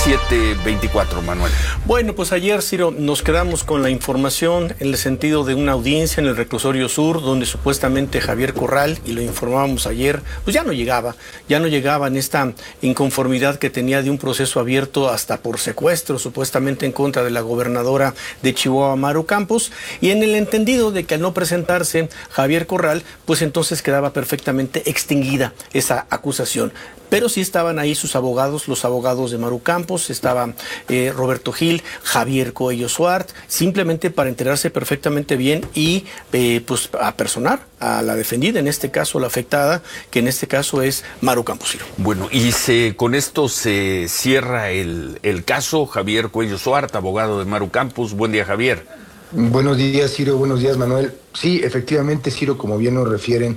7:24, Manuel. Bueno, pues ayer, Ciro, nos quedamos con la información en el sentido de una audiencia en el Reclusorio Sur, donde supuestamente Javier Corral, y lo informábamos ayer, pues ya no llegaba en esta inconformidad que tenía de un proceso abierto hasta por secuestro, supuestamente en contra de la gobernadora de Chihuahua, Maru Campos, y en el entendido de que al no presentarse Javier Corral, pues entonces quedaba perfectamente extinguida esa acusación. Pero sí estaban ahí sus abogados, los abogados de Maru Campos, estaba Roberto Gil, Javier Coello Suart, simplemente para enterarse perfectamente bien y pues apersonar a la defendida, en este caso la afectada, que en este caso es Maru Campos, Ciro. Bueno, y con esto se cierra el caso. Javier Coello Suart, abogado de Maru Campos. Buen día, Javier. Buenos días, Ciro. Buenos días, Manuel. Sí, efectivamente, Ciro, como bien nos refieren,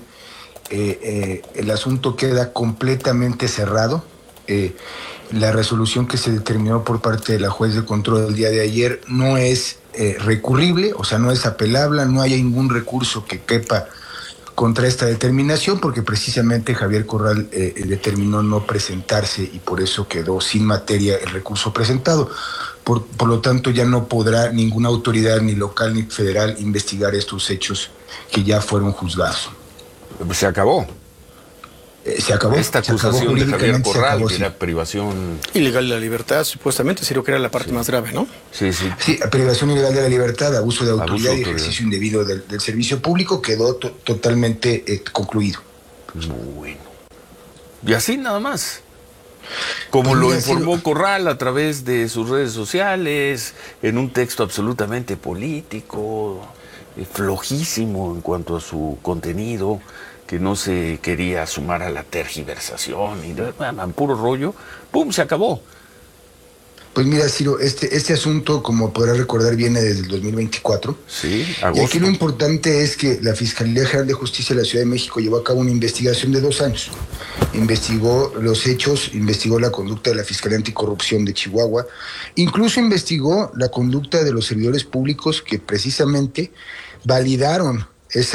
el asunto queda completamente cerrado. La resolución que se determinó por parte de la juez de control el día de ayer no es recurrible, o sea, no es apelable, no hay ningún recurso que quepa contra esta determinación, porque precisamente Javier Corral determinó no presentarse y por eso quedó sin materia el recurso presentado. Por lo tanto, ya no podrá ninguna autoridad, ni local ni federal, investigar estos hechos que ya fueron juzgados. Se acabó. Se acabó. Esta acusación de Javier Corral, que era sí. Privación Ilegal de la libertad, supuestamente, Ciro, que era la parte más grave, ¿no? Sí, sí. Sí, privación ilegal de la libertad, abuso de autoridad y autoridad. ejercicio indebido del servicio público quedó totalmente concluido. Bueno. Y así nada más. Como lo informó Corral a través de sus redes sociales, en un texto absolutamente político, flojísimo en cuanto a su contenido, que no se quería sumar a la tergiversación y puro rollo, ¡pum!, se acabó. Pues mira, Ciro, este asunto, como podrás recordar, viene desde el 2024. Sí, agosto. Y aquí lo importante es que la Fiscalía General de Justicia de la Ciudad de México llevó a cabo una investigación de 2 años. Investigó los hechos, investigó la conducta de la Fiscalía Anticorrupción de Chihuahua, incluso investigó la conducta de los servidores públicos que precisamente validaron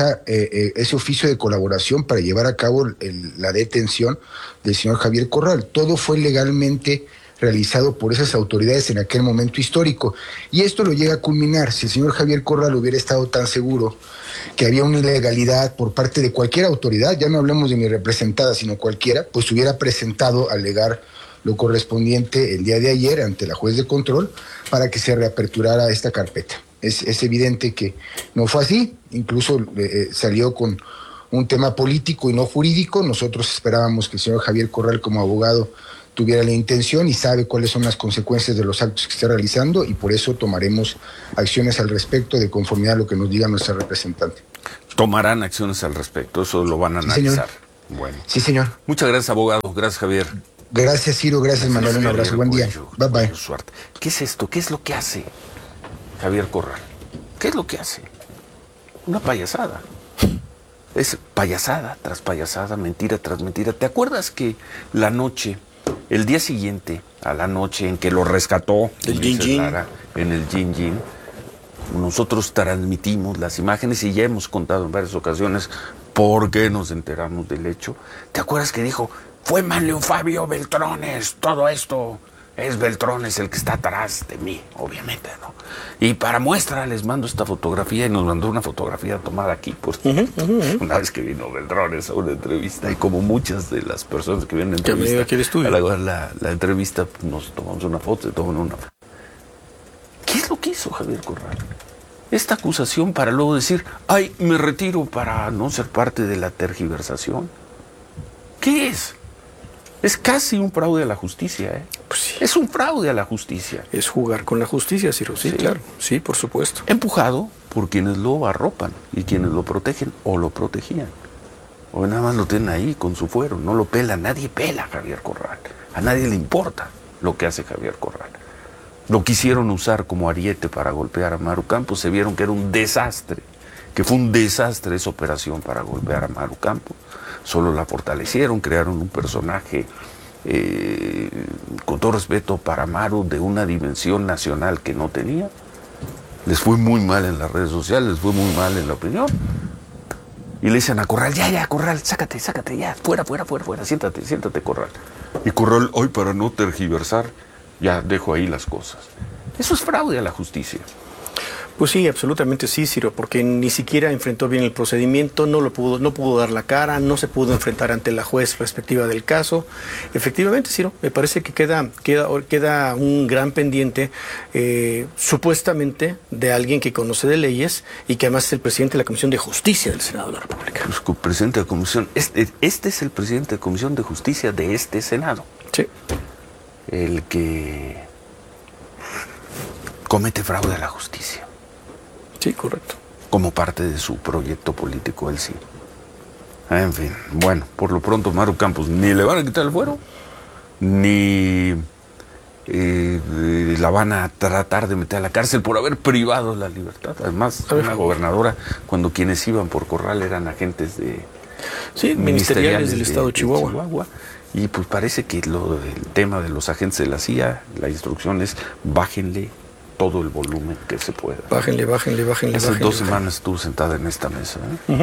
ese oficio de colaboración para llevar a cabo la detención del señor Javier Corral. Todo fue legalmente realizado por esas autoridades en aquel momento histórico. Y esto lo llega a culminar. Si el señor Javier Corral hubiera estado tan seguro que había una ilegalidad por parte de cualquier autoridad, ya no hablemos de mi representada, sino cualquiera, pues hubiera presentado a alegar lo correspondiente el día de ayer ante la juez de control para que se reaperturara esta carpeta. Es evidente que no fue así, incluso salió con un tema político y no jurídico. Nosotros esperábamos que el señor Javier Corral, como abogado, tuviera la intención y sabe cuáles son las consecuencias de los actos que está realizando, y por eso tomaremos acciones al respecto de conformidad a lo que nos diga nuestra representante. Tomarán acciones al respecto, eso lo van a analizar. Señor. Bueno. Sí, señor. Muchas gracias, abogado. Gracias, Javier. Gracias, Ciro. Gracias, Manuel. Un abrazo. Buen día. Bye, bye. ¿Qué es esto? ¿Qué es lo que hace Javier Corral? ¿Qué es lo que hace? Una payasada. Es payasada tras payasada, mentira tras mentira. ¿Te acuerdas que el día siguiente a la noche en que lo rescató el Gin en el Gin, nosotros transmitimos las imágenes y ya hemos contado en varias ocasiones por qué nos enteramos del hecho? ¿Te acuerdas que dijo, fue Manlio Fabio Beltrones, todo esto? Es Beltrones el que está atrás de mí, obviamente, ¿no? Y para muestra les mando esta fotografía, y nos mandó una fotografía tomada aquí, por una vez que vino Beltrones a una entrevista, y como muchas de las personas que vienen a la entrevista, nos tomamos una foto, se toman una foto. ¿Qué es lo que hizo Javier Corral? Esta acusación para luego decir, ay, me retiro para no ser parte de la tergiversación. ¿Qué es? Es casi un fraude a la justicia, ¿eh? Pues sí. Es un fraude a la justicia. Es jugar con la justicia, Ciro. Sí, claro. Sí, por supuesto. Empujado por quienes lo arropan y quienes lo protegen o lo protegían. O nada más lo tienen ahí con su fuero. No lo pela. Nadie pela a Javier Corral. A nadie le importa lo que hace Javier Corral. Lo quisieron usar como ariete para golpear a Maru Campos. Se vieron que era un desastre. Que fue un desastre esa operación para golpear a Maru Campos. Solo la fortalecieron, crearon un personaje, con todo respeto para Maru, de una dimensión nacional que no tenía. Les fue muy mal en las redes sociales, les fue muy mal en la opinión. Y le dicen a Corral, ya, Corral, sácate, ya, fuera, siéntate, Corral. Y Corral, hoy para no tergiversar, Ya dejo ahí las cosas. Eso es fraude a la justicia. Pues sí, absolutamente sí, Ciro, porque ni siquiera enfrentó bien el procedimiento, no pudo dar la cara, no se pudo enfrentar ante la juez respectiva del caso. Efectivamente, Ciro, me parece que queda un gran pendiente, supuestamente, de alguien que conoce de leyes y que además es el presidente de la Comisión de Justicia del Senado de la República. Pues, presidente de comisión, este es el presidente de Comisión de Justicia de este Senado. Sí. El que comete fraude a la justicia. Sí, correcto. Como parte de su proyecto político, él sí. En fin, bueno, por lo pronto Maru Campos ni le van a quitar el fuero, ni la van a tratar de meter a la cárcel por haber privado la libertad. Además, una gobernadora, cuando quienes iban por corral eran agentes de... Sí, ministeriales del estado de Chihuahua. Y pues parece que el tema de los agentes de la CIA, la instrucción es bájenle todo el volumen que se pueda. Bájenle. Hace 2 semanas estuvo sentada en esta mesa,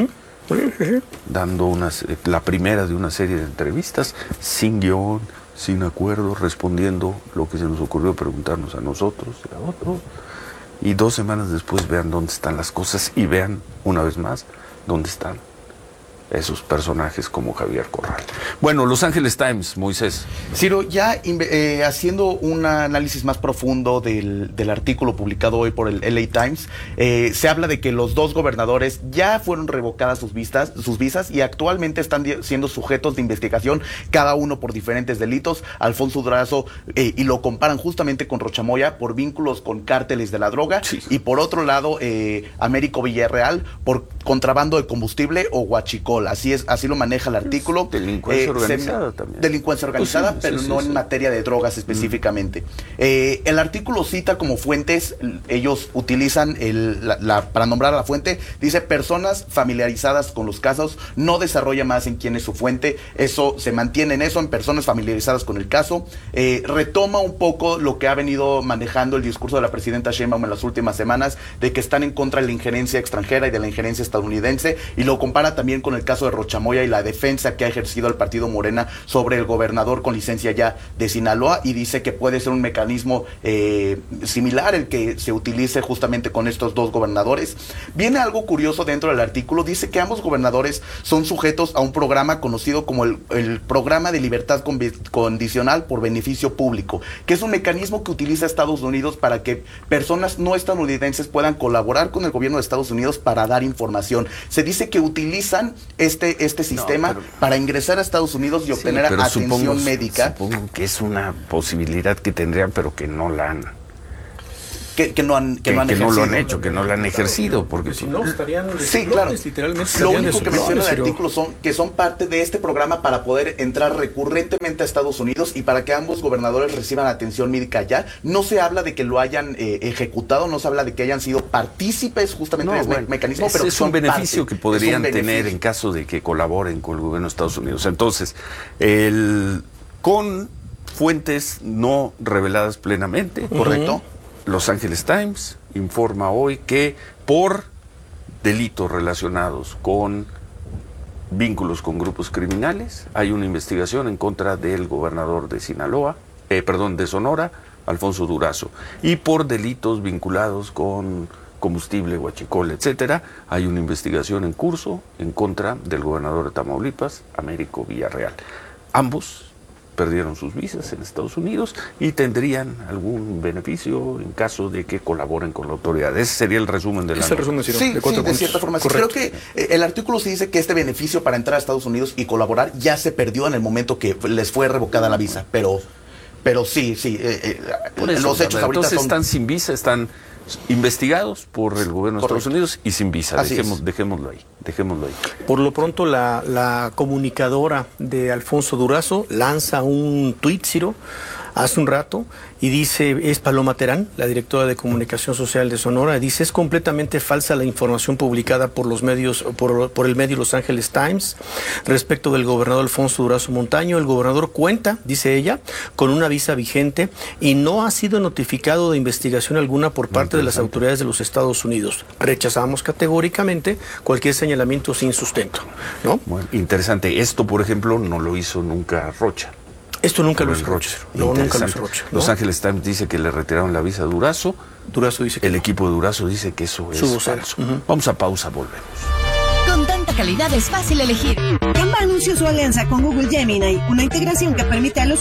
dando la primera de una serie de entrevistas, sin guión, sin acuerdo, respondiendo lo que se nos ocurrió preguntarnos a nosotros y a otros. Y 2 semanas después vean dónde están las cosas y vean una vez más dónde están esos personajes como Javier Corral. Bueno, Los Angeles Times, Moisés. Ciro, ya haciendo un análisis más profundo del artículo publicado hoy por el LA Times, se habla de que los 2 gobernadores ya fueron revocadas sus visas y actualmente están siendo sujetos de investigación, cada uno por diferentes delitos. Alfonso Durazo, y lo comparan justamente con Rocha Moya por vínculos con cárteles de la droga, sí. Y por otro lado, Américo Villarreal por contrabando de combustible o huachicol. Así lo maneja el artículo. Delincuencia organizada también. Delincuencia organizada, pues sí, pero no en materia de drogas específicamente. El artículo cita como fuentes, ellos utilizan para nombrar a la fuente, dice personas familiarizadas con los casos, no desarrolla más en quién es su fuente, eso se mantiene en personas familiarizadas con el caso. Retoma un poco lo que ha venido manejando el discurso de la presidenta Sheinbaum en las últimas semanas, de que están en contra de la injerencia extranjera y de la injerencia estadounidense, y lo compara también con el caso de Rocha Moya y la defensa que ha ejercido el partido Morena sobre el gobernador con licencia ya de Sinaloa, y dice que puede ser un mecanismo similar el que se utilice justamente con estos 2 gobernadores. Viene algo curioso dentro del artículo, dice que ambos gobernadores son sujetos a un programa conocido como el Programa de Libertad Condicional por Beneficio Público, que es un mecanismo que utiliza Estados Unidos para que personas no estadounidenses puedan colaborar con el gobierno de Estados Unidos para dar información. Se dice que utilizan este sistema para ingresar a Estados Unidos y obtener atención médica. Supongo que es una posibilidad que tendrían, pero que no la han... Que no lo han hecho, que no lo han ejercido, porque si no estarían literalmente. Lo único que menciona el artículo son parte de este programa para poder entrar recurrentemente a Estados Unidos y para que ambos gobernadores reciban atención médica allá. No se habla de que lo hayan ejecutado, no se habla de que hayan sido partícipes justamente de ese mecanismo, pero es un beneficio que podrían tener en caso de que colaboren con el gobierno de Estados Unidos. Entonces, con fuentes no reveladas plenamente, ¿correcto? Los Angeles Times informa hoy que por delitos relacionados con vínculos con grupos criminales hay una investigación en contra del gobernador de de Sonora, Alfonso Durazo, y por delitos vinculados con combustible, huachicol, etcétera, hay una investigación en curso en contra del gobernador de Tamaulipas, Américo Villarreal. Ambos perdieron sus visas en Estados Unidos y tendrían algún beneficio en caso de que colaboren con la autoridad. Ese sería el resumen de la nota. Sí, de cierta forma. Sí, creo que el artículo sí dice que este beneficio para entrar a Estados Unidos y colaborar ya se perdió en el momento que les fue revocada la visa, pero sí, los hechos ahorita entonces están sin visa, están investigados por el gobierno de Estados Unidos y sin visa. Dejémoslo ahí. Por lo pronto, la comunicadora de Alfonso Durazo lanza un tuit, Ciro, hace un rato, y dice, es Paloma Terán, la directora de Comunicación Social de Sonora, dice, es completamente falsa la información publicada por los medios, por el medio Los Angeles Times respecto del gobernador Alfonso Durazo Montaño. El gobernador cuenta, dice ella, con una visa vigente y no ha sido notificado de investigación alguna por parte de las autoridades de los Estados Unidos. Rechazamos categóricamente cualquier señalamiento sin sustento, ¿no? Bueno, interesante. Esto, por ejemplo, no lo hizo nunca Rocha. Esto nunca lo Por hizo el Rocha. Rocha. No, nunca lo Interesante. hizo Rocha, ¿no? Los Ángeles Times dice que le retiraron la visa a Durazo. Durazo dice que El equipo de Durazo dice que eso es Su vocero. falso. Vamos a pausa, volvemos. Con tanta calidad es fácil elegir. Canva anunció su alianza con Google Gemini, una integración que permite a los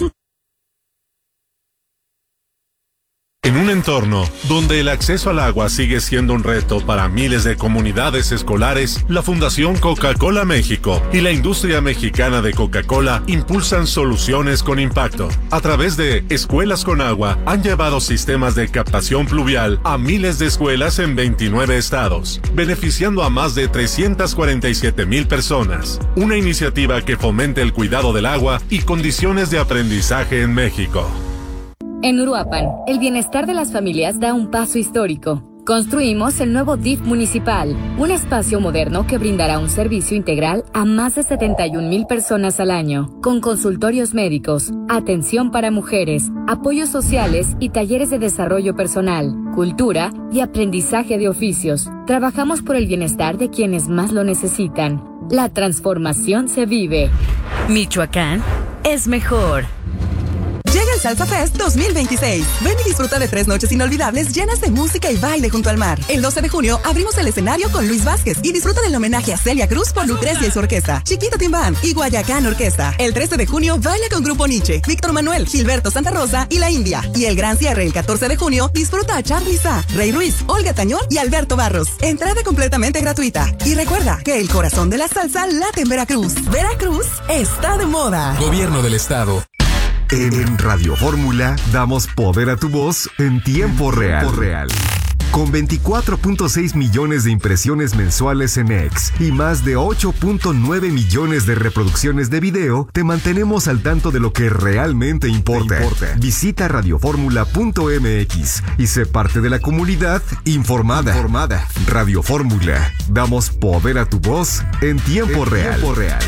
En un entorno donde el acceso al agua sigue siendo un reto para miles de comunidades escolares, la Fundación Coca-Cola México y la industria mexicana de Coca-Cola impulsan soluciones con impacto. A través de Escuelas con Agua, han llevado sistemas de captación pluvial a miles de escuelas en 29 estados, beneficiando a más de 347,000 personas. Una iniciativa que fomente el cuidado del agua y condiciones de aprendizaje en México. En Uruapan, el bienestar de las familias da un paso histórico. Construimos el nuevo DIF municipal, un espacio moderno que brindará un servicio integral a más de 71,000 personas al año, con consultorios médicos, atención para mujeres, apoyos sociales y talleres de desarrollo personal, cultura y aprendizaje de oficios. Trabajamos por el bienestar de quienes más lo necesitan. La transformación se vive. Michoacán es mejor. Llega el Salsa Fest 2026. Ven y disfruta de 3 noches inolvidables llenas de música y baile junto al mar. El 12 de junio abrimos el escenario con Luis Vázquez y disfruta del homenaje a Celia Cruz por Lucrecia y su orquesta, Chiquito Timbán y Guayacán Orquesta. El 13 de junio baila con Grupo Nietzsche, Víctor Manuel, Gilberto Santa Rosa y La India. Y el gran cierre el 14 de junio disfruta a Charly Sa, Rey Ruiz, Olga Tañón y Alberto Barros. Entrada completamente gratuita. Y recuerda que el corazón de la salsa late en Veracruz. Veracruz está de moda. Gobierno del Estado. En Radio Fórmula damos poder a tu voz en tiempo real. Con 24.6 millones de impresiones mensuales en X y más de 8.9 millones de reproducciones de video, te mantenemos al tanto de lo que realmente importa. Visita radioformula.mx y sé parte de la comunidad informada. Radio Fórmula, damos poder a tu voz en tiempo real.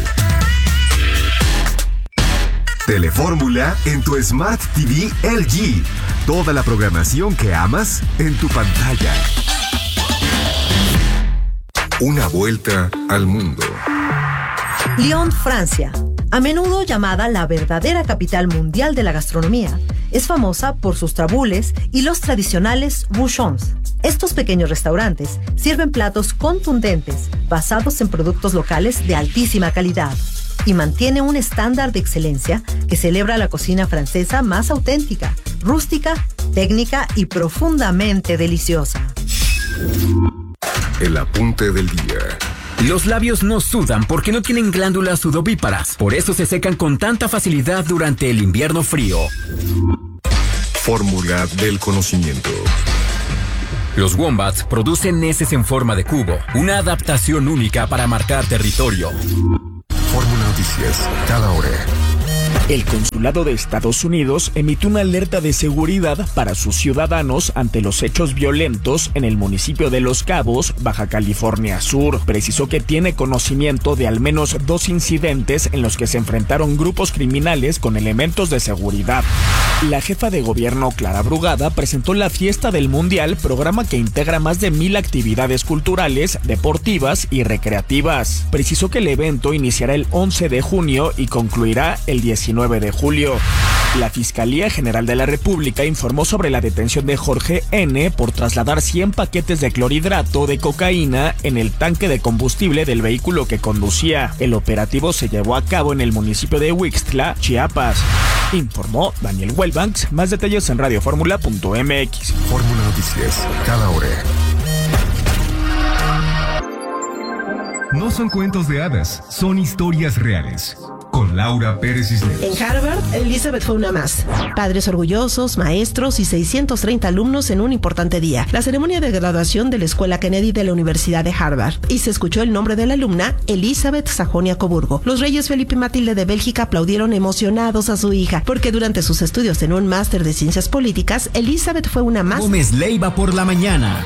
Telefórmula en tu Smart TV LG. Toda la programación que amas en tu pantalla. Una vuelta al mundo. Lyon, Francia, a menudo llamada la verdadera capital mundial de la gastronomía, es famosa por sus tabules y los tradicionales bouchons. Estos pequeños restaurantes sirven platos contundentes basados en productos locales de altísima calidad y mantiene un estándar de excelencia que celebra la cocina francesa más auténtica, rústica, técnica y profundamente deliciosa. El apunte del día. Los labios no sudan porque no tienen glándulas sudovíparas. Por eso se secan con tanta facilidad durante el invierno frío. Fórmula del conocimiento. Los wombats producen heces en forma de cubo, una adaptación única para marcar territorio. Fórmula Noticias, cada hora. El Consulado de Estados Unidos emitió una alerta de seguridad para sus ciudadanos ante los hechos violentos en el municipio de Los Cabos, Baja California Sur. Precisó que tiene conocimiento de al menos 2 incidentes en los que se enfrentaron grupos criminales con elementos de seguridad. La jefa de gobierno, Clara Brugada, presentó la Fiesta del Mundial, programa que integra más de 1,000 actividades culturales, deportivas y recreativas. Precisó que el evento iniciará el 11 de junio y concluirá el 19 de julio. La Fiscalía General de la República informó sobre la detención de Jorge N. por trasladar 100 paquetes de clorhidrato de cocaína en el tanque de combustible del vehículo que conducía. El operativo se llevó a cabo en el municipio de Huixtla, Chiapas. Informó Daniel Wellbanks. Más detalles en radioformula.mx. Fórmula Noticias, cada hora. No son cuentos de hadas, son historias reales. Con Laura Pérez Cisneros. En Harvard, Elizabeth fue una más. Padres orgullosos, maestros y 630 alumnos en un importante día. La ceremonia de graduación de la Escuela Kennedy de la Universidad de Harvard. Y se escuchó el nombre de la alumna, Elizabeth Sajonia Coburgo. Los reyes Felipe y Matilde de Bélgica aplaudieron emocionados a su hija, porque durante sus estudios en un máster de ciencias políticas, Elizabeth fue una más. Gómez Leiva por la mañana.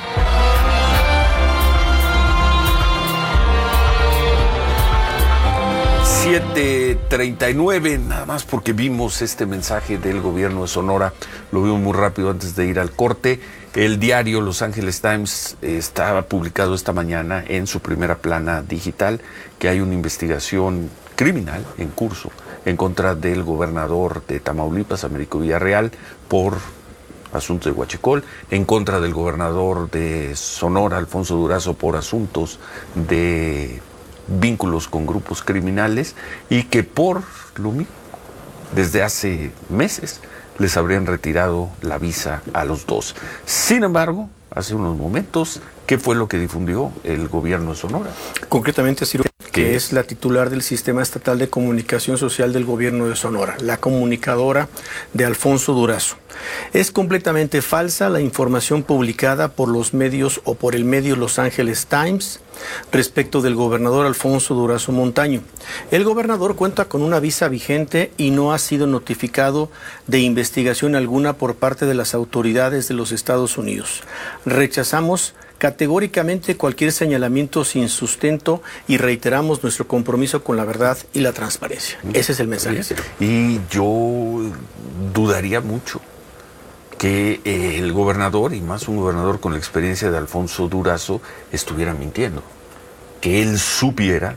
7:39, nada más porque vimos este mensaje del gobierno de Sonora, lo vimos muy rápido antes de ir al corte. El diario Los Angeles Times estaba publicado esta mañana en su primera plana digital que hay una investigación criminal en curso en contra del gobernador de Tamaulipas, Américo Villarreal, por asuntos de huachicol, en contra del gobernador de Sonora, Alfonso Durazo, por asuntos de vínculos con grupos criminales, y que por lo mismo, desde hace meses, les habrían retirado la visa a los dos. Sin embargo, hace unos momentos, ¿qué fue lo que difundió el gobierno de Sonora? Concretamente, Ciro, que es la titular del Sistema Estatal de Comunicación Social del gobierno de Sonora, la comunicadora de Alfonso Durazo. Es completamente falsa la información publicada por los medios o por el medio Los Angeles Times respecto del gobernador Alfonso Durazo Montaño. El gobernador cuenta con una visa vigente y no ha sido notificado de investigación alguna por parte de las autoridades de los Estados Unidos. Rechazamos categóricamente cualquier señalamiento sin sustento y reiteramos nuestro compromiso con la verdad y la transparencia. Ese es el mensaje. Y yo dudaría mucho que el gobernador, y más un gobernador con la experiencia de Alfonso Durazo, estuviera mintiendo. Que él supiera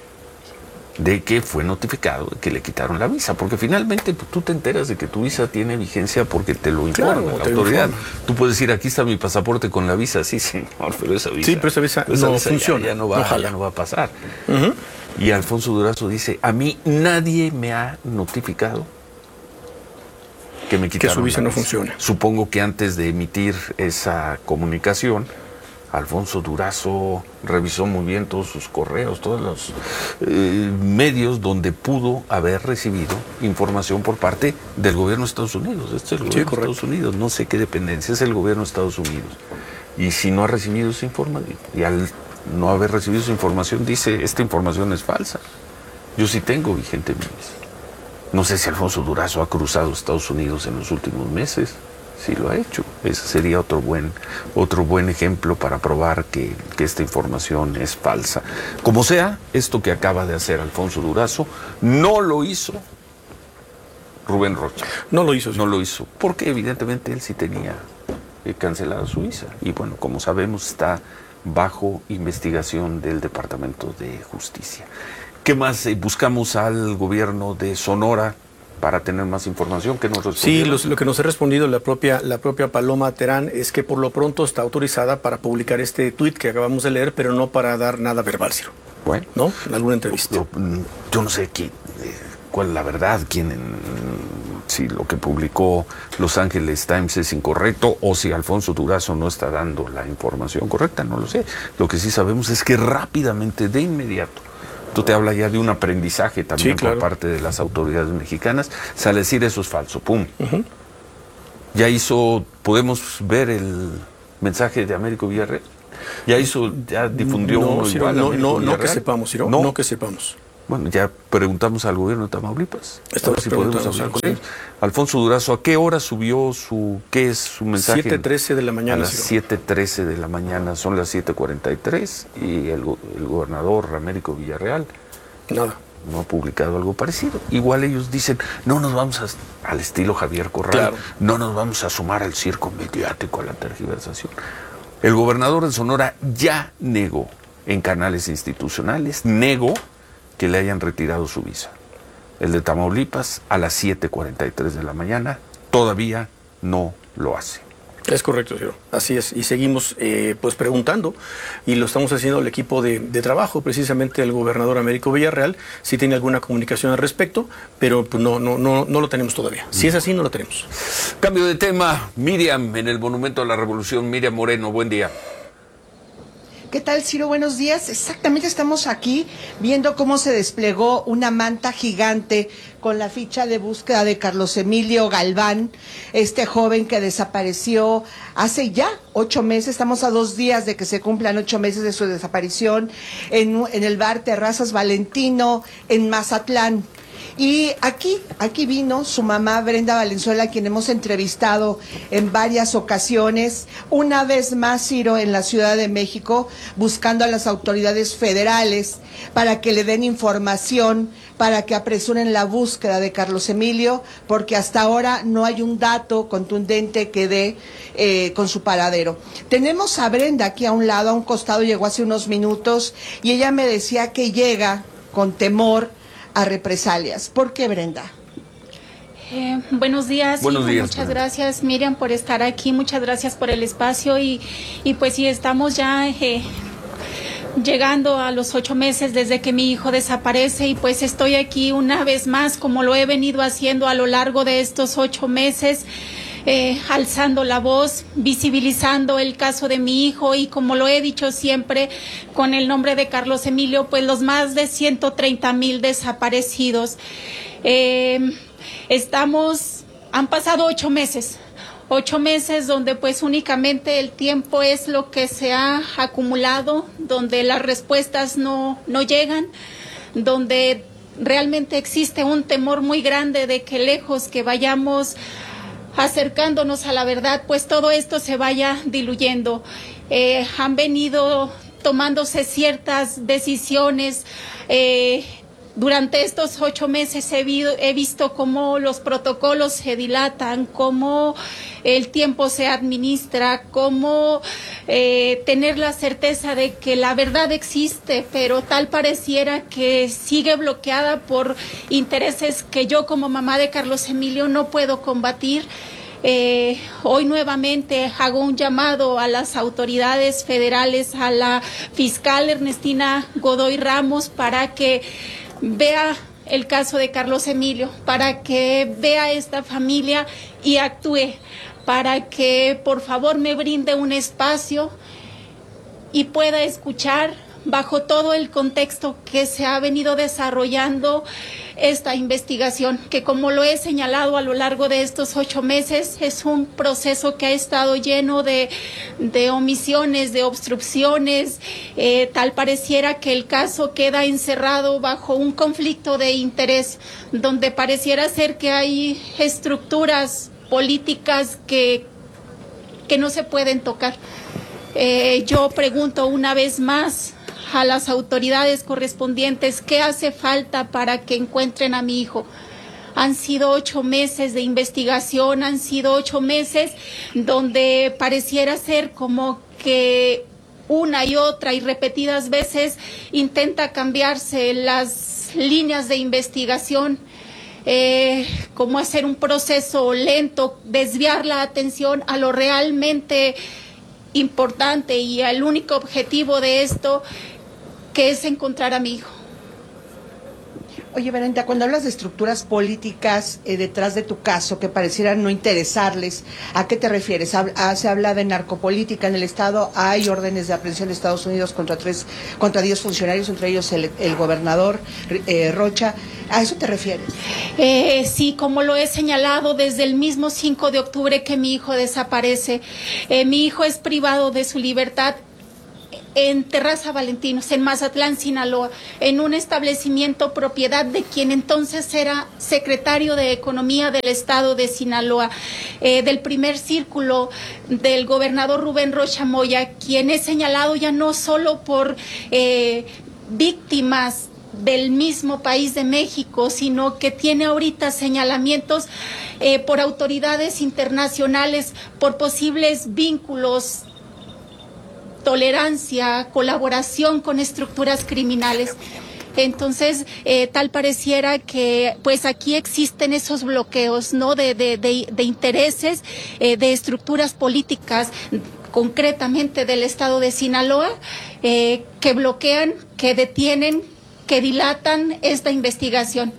de que fue notificado, de que le quitaron la visa, porque finalmente pues, tú te enteras de que tu visa tiene vigencia porque te lo informa la autoridad. Tú puedes decir, aquí está mi pasaporte con la visa, sí señor, pero esa visa, pero esa visa no funciona. Ya no va a pasar. Y Alfonso Durazo dice, a mí nadie me ha notificado que me quitaron que su visa la no funciona. Supongo que antes de emitir esa comunicación, Alfonso Durazo revisó muy bien todos sus correos, todos los medios donde pudo haber recibido información por parte del gobierno de Estados Unidos. Este es el gobierno de Estados Unidos, no sé qué dependencia, es el gobierno de Estados Unidos. Y si no ha recibido esa información, y al no haber recibido esa información, dice, esta información es falsa. Yo sí tengo vigente mi visa. No sé si Alfonso Durazo ha cruzado Estados Unidos en los últimos meses. Sí lo ha hecho. Ese sería otro buen ejemplo para probar que esta información es falsa. Como sea, esto que acaba de hacer Alfonso Durazo no lo hizo Rubén Rocha. No lo hizo. No lo hizo, porque evidentemente él sí tenía cancelada su visa. Y bueno, como sabemos, está bajo investigación del Departamento de Justicia. ¿Qué más? Buscamos al gobierno de Sonora para tener más información. ¿Qué nos respondieron? Sí, lo que nos ha respondido la propia Paloma Terán es que por lo pronto está autorizada para publicar este tuit que acabamos de leer, pero no para dar nada verbal, Ciro. Bueno. ¿No? En alguna entrevista. Yo no sé cuál es la verdad, si lo que publicó Los Angeles Times es incorrecto o si Alfonso Durazo no está dando la información correcta, no lo sé. Lo que sí sabemos es que rápidamente, de inmediato, tú te hablas ya de un aprendizaje también por parte de las autoridades mexicanas, sale a decir eso es falso, pum. Ya podemos ver el mensaje de Américo Villarreal. Ya difundió uno igual. No que sepamos, Ciro. No que sepamos. Bueno, ya preguntamos al gobierno de Tamaulipas. A ver si podemos hablar con ellos. Alfonso Durazo, ¿a qué hora subió qué es su mensaje? 7:13 de la mañana. A las 7:13 de la mañana, son las 7:43 y el gobernador Américo Villarreal nada. No ha publicado algo parecido. Igual ellos dicen, no nos vamos al estilo Javier Corral, no nos vamos a sumar al circo mediático, a la tergiversación. El gobernador de Sonora ya negó en canales institucionales, que le hayan retirado su visa. El de Tamaulipas, a las 7:43 de la mañana, todavía no lo hace. Es correcto, Ciro. Así es. Y seguimos pues preguntando, y lo estamos haciendo el equipo de trabajo, precisamente el gobernador Américo Villarreal, si tiene alguna comunicación al respecto, pero pues no lo tenemos todavía. Si es así, no lo tenemos. Cambio de tema. Miriam, en el Monumento a la Revolución. Miriam Moreno, buen día. ¿Qué tal, Ciro? Buenos días. Exactamente, estamos aquí viendo cómo se desplegó una manta gigante con la ficha de búsqueda de Carlos Emilio Galván, este joven que desapareció hace ya 8 meses. Estamos a 2 días de que se cumplan 8 meses de su desaparición en el bar Terrazas Valentino, en Mazatlán. Y aquí vino su mamá, Brenda Valenzuela, a quien hemos entrevistado en varias ocasiones, una vez más, Ciro, en la Ciudad de México, buscando a las autoridades federales para que le den información, para que apresuren la búsqueda de Carlos Emilio, porque hasta ahora no hay un dato contundente que dé con su paradero. Tenemos a Brenda aquí a un lado, a un costado, llegó hace unos minutos, y ella me decía que llega con temor a represalias. ¿Por qué, Brenda? Buenos días. Buenos días, muchas gracias, Miriam, por estar aquí. Muchas gracias por el espacio y pues sí, estamos ya llegando a los 8 meses desde que mi hijo desaparece y pues estoy aquí una vez más, como lo he venido haciendo a lo largo de estos 8 meses, alzando la voz, visibilizando el caso de mi hijo y, como lo he dicho siempre, con el nombre de Carlos Emilio, pues los más de 130,000 desaparecidos. Han pasado 8 meses. 8 meses donde pues únicamente el tiempo es lo que se ha acumulado, donde las respuestas no llegan, donde realmente existe un temor muy grande de que lejos que vayamos acercándonos a la verdad, pues todo esto se vaya diluyendo. Han venido tomándose ciertas decisiones. Durante estos 8 meses he visto cómo los protocolos se dilatan, cómo el tiempo se administra, cómo tener la certeza de que la verdad existe, pero tal pareciera que sigue bloqueada por intereses que yo, como mamá de Carlos Emilio, no puedo combatir. Hoy nuevamente hago un llamado a las autoridades federales, a la fiscal Ernestina Godoy Ramos, para que vea el caso de Carlos Emilio, para que vea esta familia y actúe, para que por favor me brinde un espacio y pueda escuchar bajo todo el contexto que se ha venido desarrollando esta investigación, que, como lo he señalado a lo largo de estos 8 meses, es un proceso que ha estado lleno de omisiones, de obstrucciones. Tal pareciera que el caso queda encerrado bajo un conflicto de interés, donde pareciera ser que hay estructuras políticas que no se pueden tocar. Yo pregunto una vez más a las autoridades correspondientes qué hace falta para que encuentren a mi hijo. Han sido 8 meses de investigación, han sido 8 meses donde pareciera ser como que una y otra y repetidas veces intenta cambiarse las líneas de investigación, como hacer un proceso lento, desviar la atención a lo realmente importante y al único objetivo de esto, que es encontrar a mi hijo. Oye, Brenda, cuando hablas de estructuras políticas detrás de tu caso que parecieran no interesarles, ¿a qué te refieres? Se habla de narcopolítica en el Estado, hay órdenes de aprehensión de Estados Unidos contra 10 funcionarios, entre ellos el gobernador Rocha. ¿A eso te refieres? Sí, como lo he señalado desde el mismo 5 de octubre que mi hijo desaparece. Mi hijo es privado de su libertad en Terraza Valentinos, en Mazatlán, Sinaloa, en un establecimiento propiedad de quien entonces era secretario de Economía del Estado de Sinaloa, del primer círculo del gobernador Rubén Rocha Moya, quien es señalado ya no solo por víctimas del mismo país de México, sino que tiene ahorita señalamientos por autoridades internacionales, por posibles vínculos, tolerancia, colaboración con estructuras criminales. Entonces, tal pareciera que pues aquí existen esos bloqueos, ¿no? de intereses, de estructuras políticas, concretamente del estado de Sinaloa, que bloquean, que detienen, que dilatan esta investigación.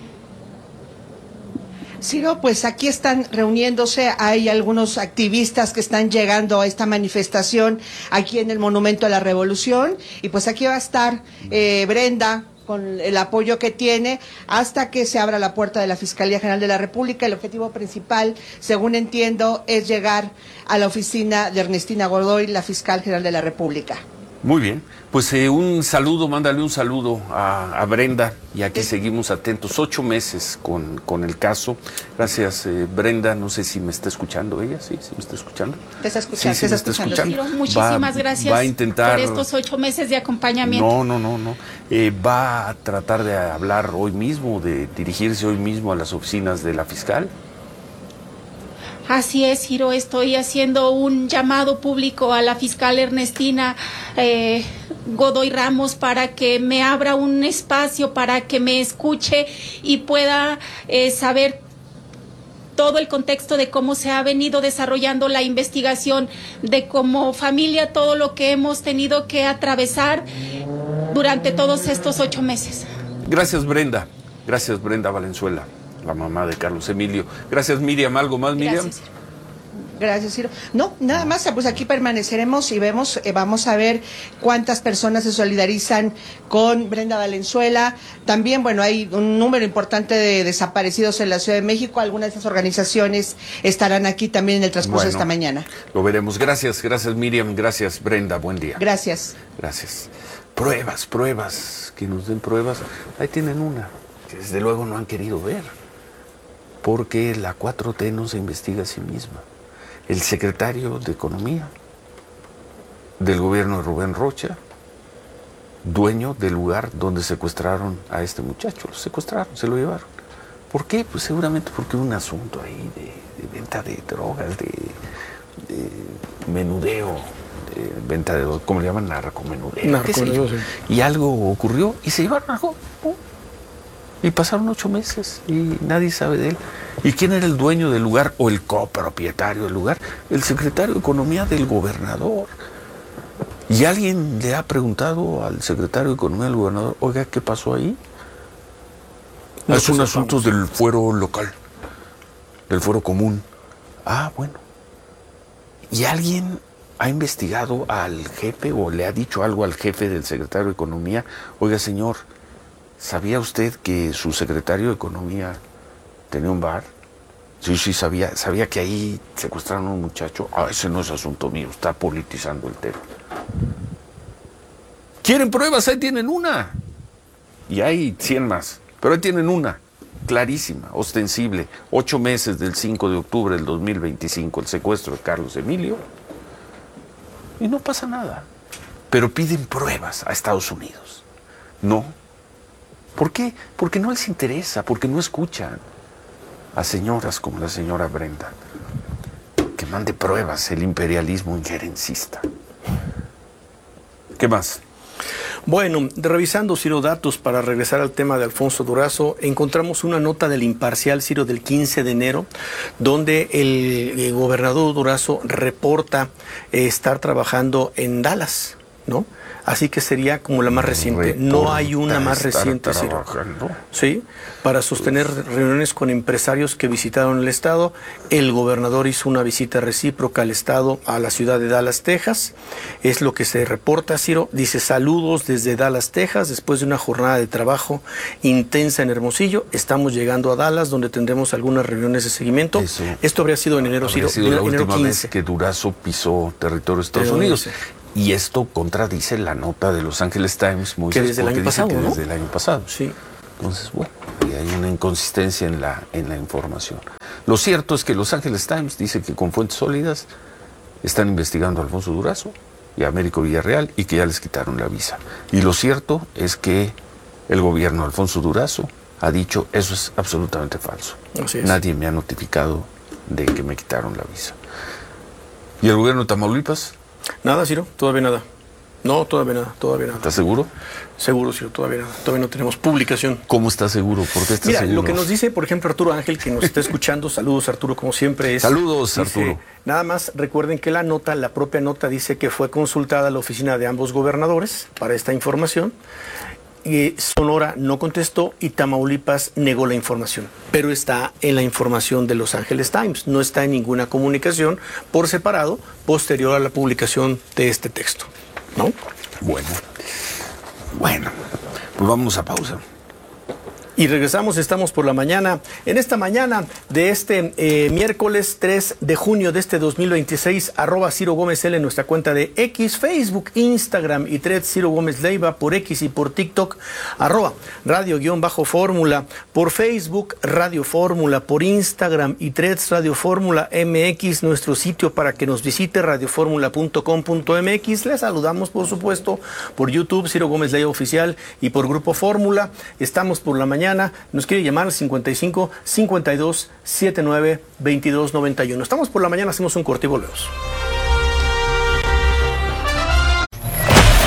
Ciro, pues aquí están reuniéndose, hay algunos activistas que están llegando a esta manifestación aquí en el Monumento a la Revolución, y pues aquí va a estar Brenda con el apoyo que tiene hasta que se abra la puerta de la Fiscalía General de la República. El objetivo principal, según entiendo, es llegar a la oficina de Ernestina Godoy, la Fiscal General de la República. Muy bien, pues un saludo, mándale un saludo a Brenda, y aquí seguimos atentos. 8 meses con el caso. Gracias, Brenda, no sé si me está escuchando ella, sí me está escuchando. Te está escuchando, sí, me está escuchando. Muchísimas gracias va a intentar, por estos 8 meses de acompañamiento. No. Va a tratar de hablar hoy mismo, de dirigirse hoy mismo a las oficinas de la fiscal. Así es, Ciro, estoy haciendo un llamado público a la fiscal Ernestina Godoy Ramos para que me abra un espacio, para que me escuche y pueda saber todo el contexto de cómo se ha venido desarrollando la investigación, de como familia todo lo que hemos tenido que atravesar durante todos estos 8 meses. Gracias, Brenda. Gracias, Brenda Valenzuela, la mamá de Carlos Emilio. Gracias, Miriam. ¿Algo más, Miriam? Gracias. Gracias, Ciro. No, nada más, pues aquí permaneceremos y vamos a ver cuántas personas se solidarizan con Brenda Valenzuela. También, bueno, hay un número importante de desaparecidos en la Ciudad de México. Algunas de esas organizaciones estarán aquí también en el transcurso de esta mañana. Lo veremos. Gracias, Miriam. Gracias, Brenda. Buen día. Gracias. Gracias. Pruebas, que nos den pruebas. Ahí tienen una, que desde luego no han querido ver, porque la 4T no se investiga a sí misma. El secretario de Economía del gobierno de Rubén Rocha, dueño del lugar donde secuestraron a este muchacho, lo secuestraron, se lo llevaron. ¿Por qué? Pues seguramente porque hubo un asunto ahí de venta de drogas, de menudeo, de venta de, ¿cómo le llaman? Narcomenudeo. Narcomenudeo, sí. Y algo ocurrió y se llevaron al joven. Y pasaron 8 meses y nadie sabe de él. ¿Y quién era el dueño del lugar o el copropietario del lugar? El secretario de Economía del gobernador. ¿Y alguien le ha preguntado al secretario de Economía del gobernador, oiga, qué pasó ahí? No, son asuntos del fuero local, del fuero común. Ah, bueno. ¿Y alguien ha investigado al jefe o le ha dicho algo al jefe del secretario de Economía? Oiga, señor, ¿sabía usted que su secretario de Economía tenía un bar? Sí, sabía que ahí secuestraron a un muchacho. Ah, ese no es asunto mío, está politizando el tema. ¿Quieren pruebas? Ahí tienen una. Y hay 100 más, pero ahí tienen una, clarísima, ostensible. 8 meses del 5 de octubre del 2025, el secuestro de Carlos Emilio. Y no pasa nada. Pero piden pruebas a Estados Unidos. No. ¿Por qué? Porque no les interesa, porque no escuchan a señoras como la señora Brenda, que mande pruebas el imperialismo injerencista. ¿Qué más? Bueno, revisando, Ciro, datos para regresar al tema de Alfonso Durazo, encontramos una nota del Imparcial, Ciro, del 15 de enero, donde el gobernador Durazo reporta estar trabajando en Dallas, ¿no? Así que sería como la más reciente. No hay una más reciente, Ciro. Sí, para sostener reuniones con empresarios que visitaron el estado. El gobernador hizo una visita recíproca al estado, a la ciudad de Dallas, Texas. Es lo que se reporta, Ciro. Dice, saludos desde Dallas, Texas. Después de una jornada de trabajo intensa en Hermosillo, estamos llegando a Dallas, donde tendremos algunas reuniones de seguimiento. Esto habría sido en enero, Ciro. Sido la última vez que Durazo pisó territorio de Estados Unidos. Y esto contradice la nota de Los Angeles Times, Moisés, que desde el año pasado, ¿no? Desde el año pasado. Sí. Entonces, bueno, hay una inconsistencia en la información. Lo cierto es que Los Angeles Times dice que con fuentes sólidas están investigando a Alfonso Durazo y a Américo Villarreal y que ya les quitaron la visa. Y lo cierto es que el gobierno de Alfonso Durazo ha dicho, eso es absolutamente falso. Así es. Nadie me ha notificado de que me quitaron la visa. ¿Y el gobierno de Tamaulipas? Nada, Ciro, todavía nada. No, todavía nada. ¿Estás seguro? Seguro, Ciro, todavía nada. Todavía no tenemos publicación. ¿Cómo estás seguro? ¿Por qué estás seguro? Lo que nos dice, por ejemplo, Arturo Ángel, que nos está escuchando, saludos, Arturo, como siempre es... Saludos, Arturo. Nada más recuerden que la propia nota dice que fue consultada la oficina de ambos gobernadores para esta información. Y Sonora no contestó y Tamaulipas negó la información, pero está en la información de Los Angeles Times, no está en ninguna comunicación por separado posterior a la publicación de este texto, ¿no? Bueno, pues vamos a pausa. Y regresamos, estamos por la mañana, en esta mañana de este miércoles 3 de junio de este 2026, @Ciro Gómez L en nuestra cuenta de X, Facebook, Instagram y Threads, Ciro Gómez Leiva, por X y por TikTok, @Radio_Fórmula, por Facebook, Radio Fórmula, por Instagram y Threads, Radio Fórmula MX, nuestro sitio para que nos visite, radioformula.com.mx. Les saludamos, por supuesto, por YouTube, Ciro Gómez Leiva Oficial, y por Grupo Fórmula. Estamos por la mañana. Nos quiere llamar al 55 52 79 22 91. Estamos por la mañana, hacemos un corte y volvemos.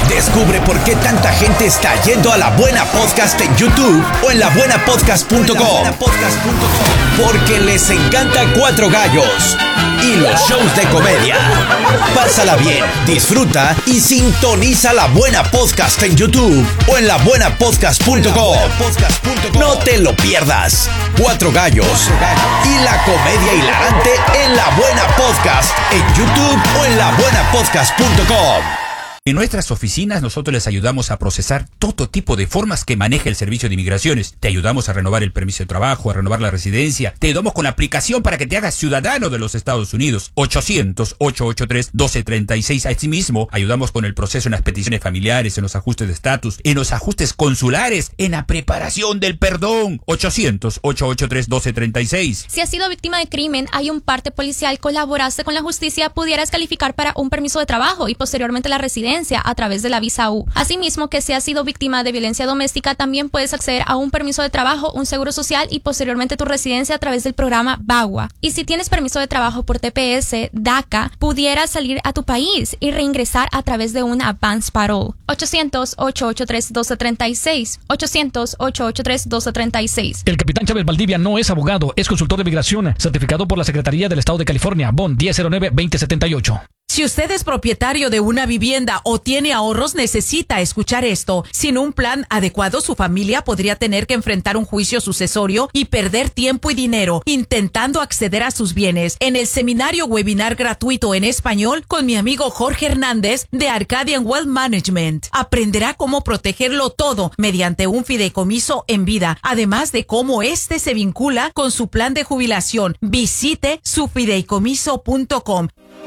Descubre por qué tanta gente está yendo a La Buena Podcast en YouTube o en labuenapodcast.com. Porque les encanta Cuatro Gallos y los shows de comedia. Pásala bien, disfruta y sintoniza La Buena Podcast en YouTube o en labuenapodcast.com. No te lo pierdas. Cuatro Gallos y la comedia hilarante en La Buena Podcast en YouTube o en labuenapodcast.com. En nuestras oficinas nosotros les ayudamos a procesar todo tipo de formas que maneja el Servicio de Inmigraciones. Te ayudamos a renovar el permiso de trabajo, a renovar la residencia. Te ayudamos con la aplicación para que te hagas ciudadano de los Estados Unidos. 800-883-1236. Asimismo, ayudamos con el proceso en las peticiones familiares, en los ajustes de estatus, en los ajustes consulares, en la preparación del perdón. 800-883-1236. Si has sido víctima de crimen, hay un parte policial, colaboraste con la justicia, pudieras calificar para un permiso de trabajo y posteriormente la residencia a través de la visa U. Asimismo, que si has sido víctima de violencia doméstica, también puedes acceder a un permiso de trabajo, un seguro social y posteriormente tu residencia a través del programa VAWA. Y si tienes permiso de trabajo por TPS, DACA, pudieras salir a tu país y reingresar a través de un advance parole. 800-883-1236. 800-883-1236. El capitán Chávez Valdivia no es abogado, es consultor de migración, certificado por la Secretaría del Estado de California, BON 1009-2078. Si usted es propietario de una vivienda o tiene ahorros, necesita escuchar esto. Sin un plan adecuado, su familia podría tener que enfrentar un juicio sucesorio y perder tiempo y dinero intentando acceder a sus bienes. En el seminario webinar gratuito en español con mi amigo Jorge Hernández de Arcadian Wealth Management, aprenderá cómo protegerlo todo mediante un fideicomiso en vida, además de cómo este se vincula con su plan de jubilación. Visite sufideicomiso.com.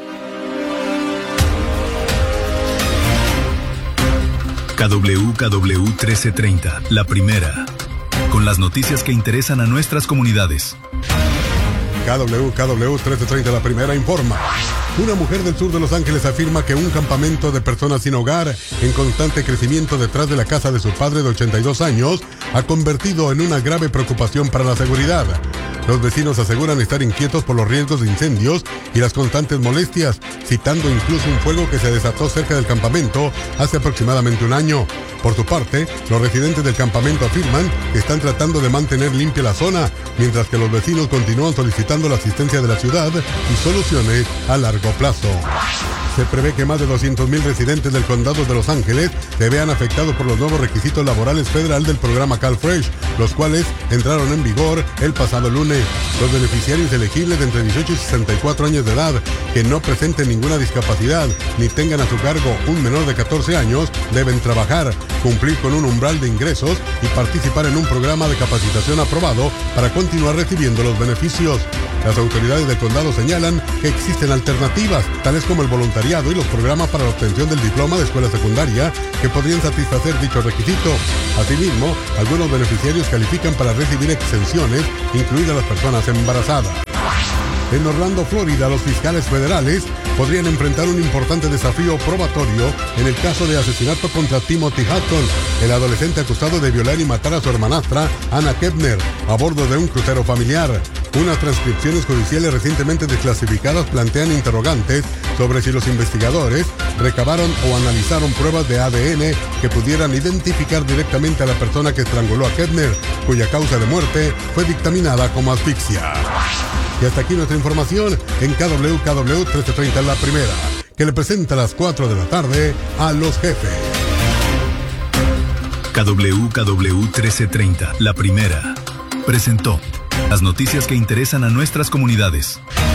KWKW 1330, la primera, con las noticias que interesan a nuestras comunidades. KWKW 1330, la primera, informa. Una mujer del sur de Los Ángeles afirma que un campamento de personas sin hogar en constante crecimiento detrás de la casa de su padre de 82 años ha convertido en una grave preocupación para la seguridad. Los vecinos aseguran estar inquietos por los riesgos de incendios y las constantes molestias, citando incluso un fuego que se desató cerca del campamento hace aproximadamente un año. Por su parte, los residentes del campamento afirman que están tratando de mantener limpia la zona, mientras que los vecinos continúan solicitando la asistencia de la ciudad y soluciones a largo plazo. Se prevé que más de 200,000 residentes del condado de Los Ángeles se vean afectados por los nuevos requisitos laborales federal del programa CalFresh, los cuales entraron en vigor el pasado lunes. Los beneficiarios elegibles de entre 18 y 64 años de edad que no presenten ninguna discapacidad ni tengan a su cargo un menor de 14 años deben trabajar, cumplir con un umbral de ingresos y participar en un programa de capacitación aprobado para continuar recibiendo los beneficios. Las autoridades del condado señalan que existen alternativas, tales como el voluntariado y los programas para la obtención del diploma de escuela secundaria, que podrían satisfacer dicho requisito. Asimismo, algunos beneficiarios califican para recibir exenciones, incluidas las personas embarazadas. En Orlando, Florida, los fiscales federales podrían enfrentar un importante desafío probatorio en el caso de asesinato contra Timothy Hudson, el adolescente acusado de violar y matar a su hermanastra, Anna Kepner, a bordo de un crucero familiar. Unas transcripciones judiciales recientemente desclasificadas plantean interrogantes sobre si los investigadores recabaron o analizaron pruebas de ADN que pudieran identificar directamente a la persona que estranguló a Kepner, cuya causa de muerte fue dictaminada como asfixia. Y hasta aquí nuestra información en KWKW 1330, la primera, que le presenta a las 4 de la tarde a los jefes. KWKW 1330, la primera, presentó las noticias que interesan a nuestras comunidades.